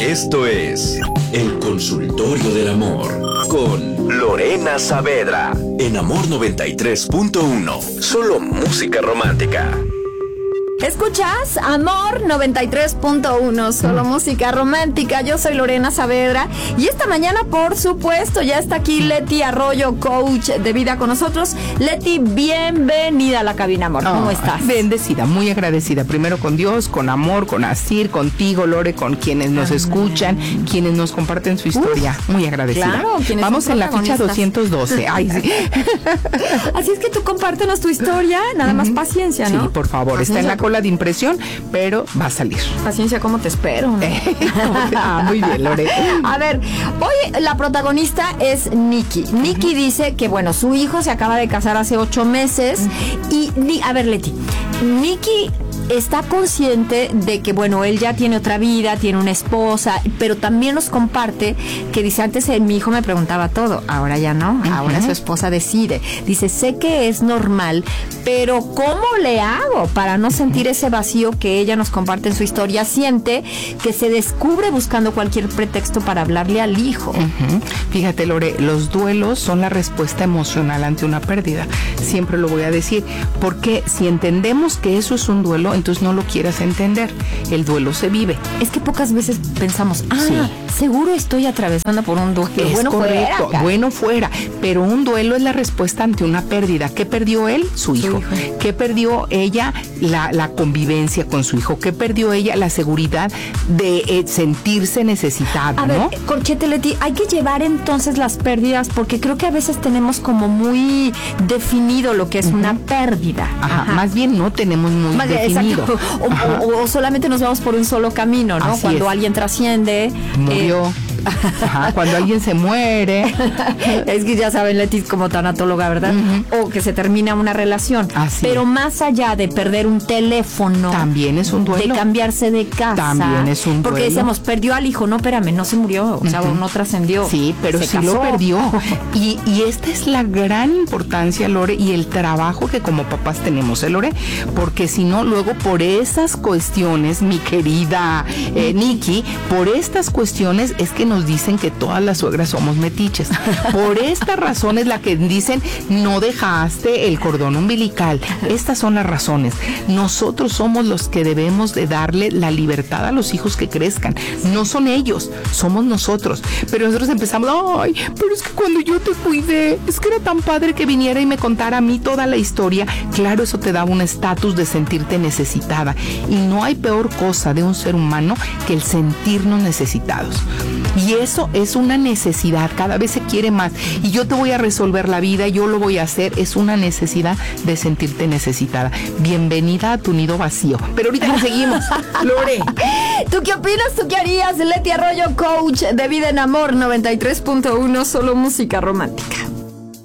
Esto es El Consultorio del Amor con Lorena Saavedra en Amor 93.1. Solo música romántica. ¿Escuchas? Amor 93.1, solo música romántica. Yo soy Lorena Saavedra y esta mañana, por supuesto, ya está aquí Leti Arroyo, coach de vida con nosotros. Leti, bienvenida a la cabina, amor. ¿Cómo estás? Bendecida, muy agradecida. Primero con Dios, con amor, con Asir, contigo, Lore, con quienes nos escuchan, quienes nos comparten su historia. Muy agradecida. Claro, vamos en la ficha 212. Ay, sí. Así es que tú compártenos tu historia, nada más paciencia, ¿no? Sí, por favor, paciencia. Está en la cola de impresión, pero va a salir. Paciencia, ¿cómo te espero? ¿No? Muy bien, Lore. A ver, hoy la protagonista es Nikki. Nikki dice que, bueno, su hijo se acaba de casar hace 8 meses y, a ver, Leti, Nikki está consciente de que, bueno, él ya tiene otra vida, tiene una esposa, pero también nos comparte que dice, antes mi hijo me preguntaba todo, ahora ya no, ahora su esposa decide. Dice, sé que es normal, pero ¿cómo le hago para no sentir ese vacío que ella nos comparte en su historia? Siente que se descubre buscando cualquier pretexto para hablarle al hijo. Fíjate, Lore, los duelos son la respuesta emocional ante una pérdida. Siempre lo voy a decir, porque si entendemos que eso es un duelo, entonces no lo quieras entender. El duelo se vive. Es que pocas veces pensamos, sí, seguro estoy atravesando por un duelo. Es bueno, correcto, bueno fuera, pero un duelo es la respuesta ante una pérdida. ¿Qué perdió él? Su hijo. ¿Qué perdió ella? La convivencia con su hijo. ¿Qué perdió ella? La seguridad de sentirse necesitada, a ¿no? ver, Corchete, Leti, hay que llevar entonces las pérdidas, porque creo que a veces tenemos como muy definido lo que es una pérdida. Más bien no tenemos muy definido. O solamente nos vamos por un solo camino, ¿no? Así cuando es. alguien trasciende. Murió. Cuando alguien se muere. Es que ya saben, Leti, como tanatóloga, ¿verdad? O que se termina una relación. Pero más allá de perder un teléfono, también es un duelo. De cambiarse de casa, también es un duelo. Porque decíamos, perdió al hijo. No, espérame, no se murió, o sea, no trascendió. Sí, pero sí lo perdió. Y esta es la gran importancia, Lore, y el trabajo que como papás tenemos, Lore, porque si no, luego por esas cuestiones, mi querida Nikki, por estas cuestiones es que nos dicen que todas las suegras somos metiches. Por esta razón es la que dicen, no dejaste el cordón umbilical. Estas son las razones. Nosotros somos los que debemos de darle la libertad a los hijos que crezcan. No son ellos, somos nosotros. Pero nosotros empezamos, ay, pero es que cuando yo te cuidé, es que era tan padre que viniera y me contara a mí toda la historia. Claro, eso te da un estatus de sentirte necesitada. Y no hay peor cosa de un ser humano que el sentirnos necesitados. Y eso es una necesidad, cada vez se quiere más. Y yo te voy a resolver la vida, yo lo voy a hacer, es una necesidad de sentirte necesitada. Bienvenida a tu nido vacío. Pero ahorita nos seguimos, Lore. ¿Tú qué opinas? ¿Tú qué harías? Leti Arroyo, coach de vida en Amor 93.1, solo música romántica.